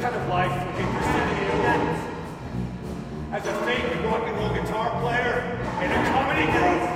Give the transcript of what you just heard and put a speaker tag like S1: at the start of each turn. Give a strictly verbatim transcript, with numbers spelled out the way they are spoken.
S1: kind of life interested in you? As a fake rock and roll guitar player in a comedy group?